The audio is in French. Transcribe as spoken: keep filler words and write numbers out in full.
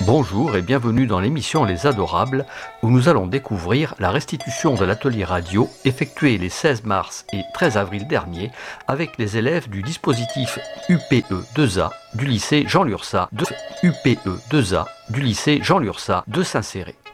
Bonjour et bienvenue dans l'émission Les Adorables, où nous allons découvrir la restitution de l'atelier radio effectué les seize mars et treize avril dernier avec les élèves du dispositif U P E deux A du lycée Jean Lurçat de U P E deux A du lycée Jean Lurçat de Saint-Céré.